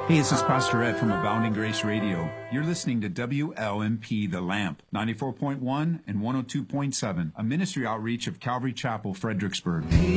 Hey, this is Pastor Ed from Abounding Grace Radio. You're listening to WLMP The Lamp, 94.1 and 102.7, a ministry outreach of Calvary Chapel, Fredericksburg.